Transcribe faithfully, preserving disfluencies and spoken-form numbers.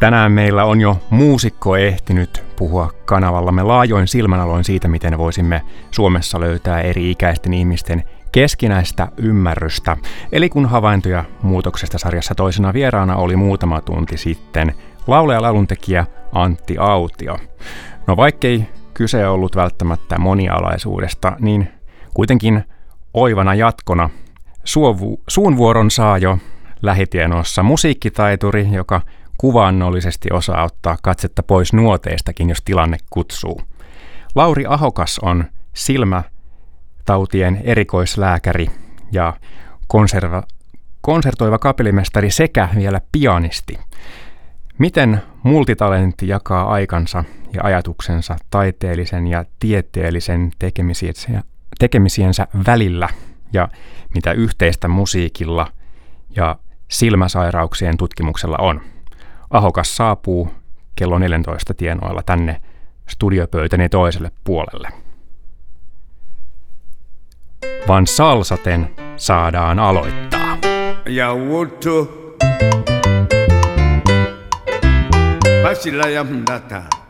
Tänään meillä on jo muusikko ehtinyt puhua kanavallamme laajoin silmänaloin siitä, miten voisimme Suomessa löytää eri-ikäisten ihmisten keskinäistä ymmärrystä. Eli kun havaintoja muutoksesta sarjassa toisena vieraana oli muutama tunti sitten laulaja ja lauluntekijä Antti Autio. No vaikkei kyse ollut välttämättä monialaisuudesta, niin kuitenkin oivana jatkona suovu, suun vuoron saa jo lähitienossa musiikkitaituri, joka kuvaannollisesti osaa ottaa katsetta pois nuoteistakin, jos tilanne kutsuu. Lauri Ahokas on silmätautien erikoislääkäri ja konserva, konsertoiva kapellimestari sekä vielä pianisti. Miten multitalentti jakaa aikansa ja ajatuksensa taiteellisen ja tieteellisen tekemisiensä, tekemisiensä välillä ja mitä yhteistä musiikilla ja silmäsairauksien tutkimuksella on? Ahokas saapuu kello neljätoista tienoilla tänne studiopöytäni toiselle puolelle. Vaan salsaten saadaan aloittaa. Ja vuoto Basila ja mdata